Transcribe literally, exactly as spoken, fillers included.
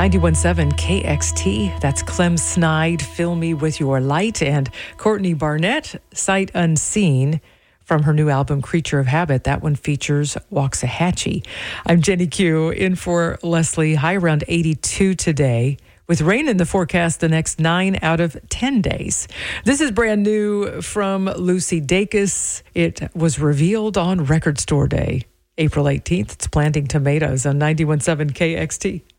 ninety-one point seven K X T. That's Clem Snide, Fill Me With Your Light, and Courtney Barnett, Sight Unseen, from her new album, Creature of Habit. That one features Waxahachie. I'm Jenny Q, in for Leslie. High around eighty-two today, with rain in the forecast the next nine out of ten days. This is brand new from Lucy Dacus. It was revealed on Record Store Day, April eighteenth. It's Planting Tomatoes on ninety-one point seven K X T.